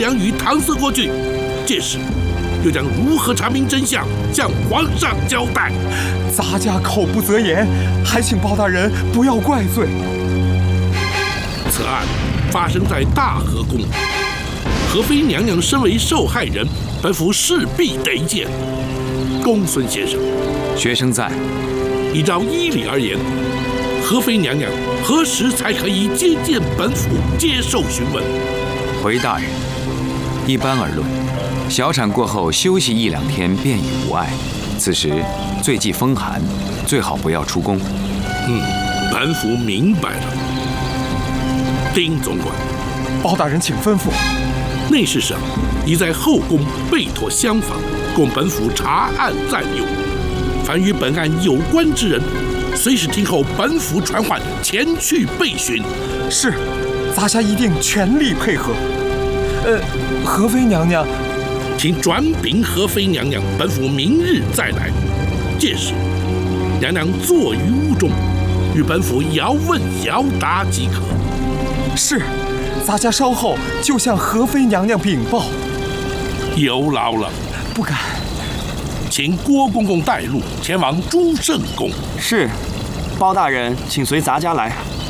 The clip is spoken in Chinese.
良与搪塞过去。届时，又将如何查明真相，向皇上交代？ 咱家口不择言，还请包大人不要怪罪。 此案发生在大和宫，和妃娘娘身为受害人，本府势必得见。公孙先生， 学生在。 依照依礼而言，和妃娘娘何时才可以接见本府接受询问？ 回大人，一般而论，小产过后休息1、2天便已无碍。此时最忌风寒，最好不要出宫。 本府明白了。丁总管， 包大人请吩咐。 内侍省已在后宫备妥厢房，供本府查案暂用。凡与本案有关之人，随时听候本府传唤前去备询。 是，咱家一定全力配合。和妃娘娘， 请转禀和妃娘娘，本府明日再来。届时，娘娘坐于屋中，与本府遥问遥答即可。 是，咱家稍后就向和妃娘娘禀报。 有劳了。 不敢。 请郭公公带路前往朱圣宫。 是，包大人，请随咱家来。